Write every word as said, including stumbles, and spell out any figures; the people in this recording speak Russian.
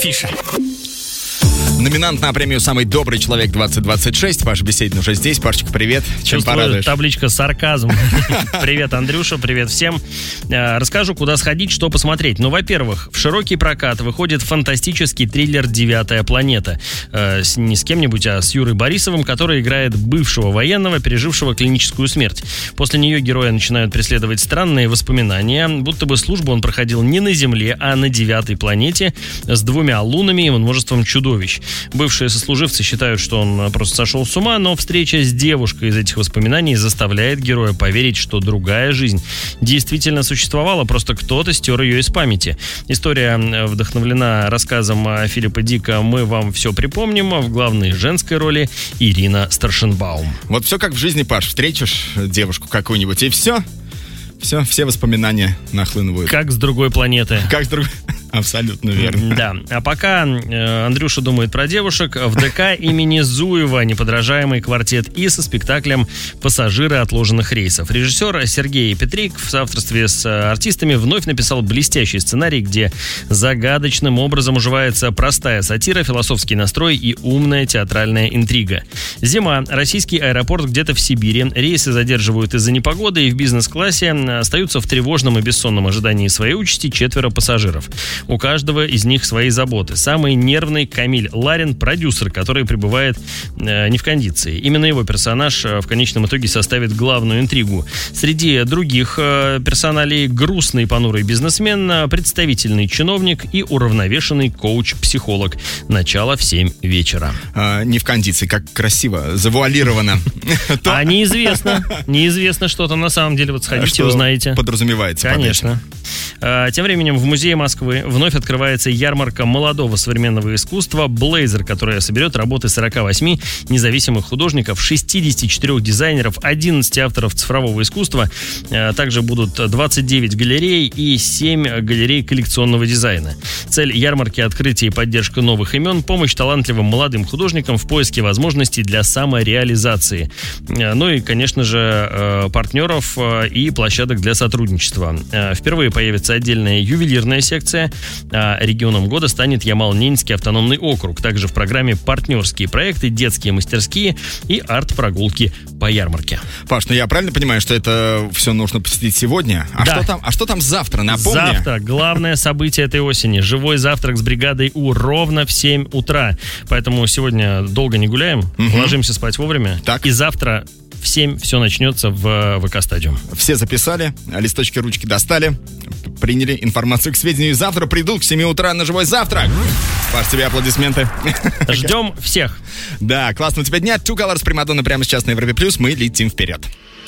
Фиша. Номинант на премию «Самый добрый человек двадцать двадцать шесть». Паша Беседин уже здесь. Пашечка, привет. Чем Чувствую порадуешь? Табличка «Сарказм». Привет, Андрюша, привет всем. Расскажу, куда сходить, что посмотреть. Ну, во-первых, в широкий прокат выходит фантастический триллер «Девятая планета». Не с кем-нибудь, а с Юрой Борисовым, который играет бывшего военного, пережившего клиническую смерть. После нее героя начинают преследовать странные воспоминания, будто бы службу он проходил не на Земле, а на девятой планете с двумя лунами и множеством чудовищ. Бывшие сослуживцы считают, что он просто сошел с ума, но встреча с девушкой из этих воспоминаний заставляет героя поверить, что другая жизнь действительно существовала, просто кто-то стер ее из памяти. История вдохновлена рассказом Филиппа Дика «Мы вам все припомним», в главной женской роли Ирина Старшенбаум. Вот все как в жизни, Паш. Встретишь девушку какую-нибудь, и все, все, все воспоминания нахлынывают. Как с другой планеты. Как с другой... Абсолютно верно. Да. А пока э, Андрюша думает про девушек, в ДК имени Зуева неподражаемый квартет И со спектаклем «Пассажиры отложенных рейсов». Режиссер Сергей Петрик в соавторстве с артистами вновь написал блестящий сценарий, где загадочным образом уживается простая сатира, философский настрой и умная театральная интрига. Зима. Российский аэропорт где-то в Сибири. Рейсы задерживают из-за непогоды, и в бизнес-классе остаются в тревожном и бессонном ожидании своей участи четверо пассажиров. У каждого из них свои заботы. Самый нервный Камиль Ларин, продюсер, который пребывает э, не в кондиции. Именно его персонаж э, в конечном итоге составит главную интригу. Среди других э, персоналей грустный понурый бизнесмен, представительный чиновник и уравновешенный коуч-психолог. Начало в семь вечера. А, не в кондиции, как красиво, завуалировано. А неизвестно. Неизвестно, что там на самом деле. Вот сходите, узнаете. Подразумевается. Конечно. Тем временем в Музее Москвы вновь открывается ярмарка молодого современного искусства «Блейзер», которая соберет работы сорока восьми независимых художников, шестидесяти четырёх дизайнеров, одиннадцати авторов цифрового искусства. Также будут двадцать девять галерей и семь галерей коллекционного дизайна. Цель ярмарки — открытие и поддержка новых имен, помощь талантливым молодым художникам в поиске возможностей для самореализации. Ну и, конечно же, партнеров и площадок для сотрудничества. Впервые появится отдельная ювелирная секция, а регионом года станет Ямал-Ненецкий автономный округ. Также в программе партнерские проекты, детские мастерские и арт-прогулки по ярмарке. Паш, ну я правильно понимаю, что это все нужно посетить сегодня? А, да. что там, а что там завтра? Напомни. Завтра главное событие этой осени. Живой завтрак с бригадой У ровно в семь утра. Поэтому сегодня долго не гуляем, угу. ложимся спать вовремя. Так. И завтра в семь все начнется в ВК-стадиум. Все записали, листочки, ручки достали, приняли информацию к сведению. Завтра придут к семи утра на живой завтрак. Паш, тебе аплодисменты. Ждем всех. Да, классного тебе дня. Two Colors, Примадонна прямо сейчас на Европе Плюс. Мы летим вперед.